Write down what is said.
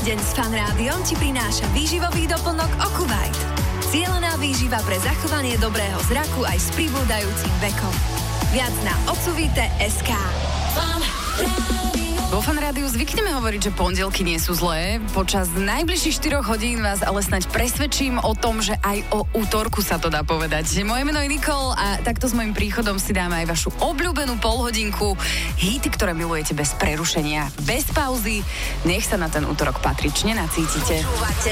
Týždeň s Fan Rádiom ti prináša výživový doplnok Okuvite. Cielená výživa pre zachovanie dobrého zraku aj s pribúdajúcim vekom. Viac na okuvite.sk. Vo Fan Rádiu zvykneme hovoriť, že pondelky nie sú zlé. Počas najbližších 4 hodín vás ale snáď presvedčím o tom, že aj o útorku sa to dá povedať. Moje meno je Nikol a takto s mojím príchodom si dáme aj vašu obľúbenú polhodinku. Hity, ktoré milujete bez prerušenia, bez pauzy. Nech sa na ten útorok patrične nacítite. Počúvate